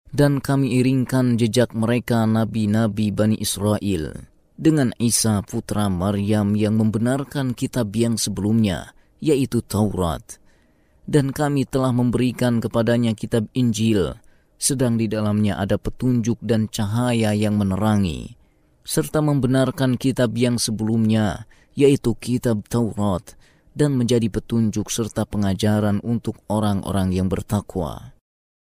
Dan kami iringkan jejak mereka nabi-nabi Bani Israel dengan Isa putra Maryam yang membenarkan kitab yang sebelumnya, yaitu Taurat. Dan kami telah memberikan kepadanya kitab Injil, sedang di dalamnya ada petunjuk dan cahaya yang menerangi, serta membenarkan kitab yang sebelumnya, yaitu kitab Taurat, dan menjadi petunjuk serta pengajaran untuk orang-orang yang bertakwa.